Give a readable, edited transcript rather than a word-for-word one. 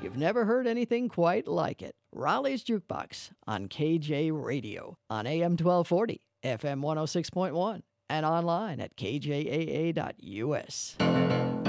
You've never heard anything quite like it. Raleigh's Jukebox on KJ Radio on AM 1240, FM 106.1, and online at kjaa.us.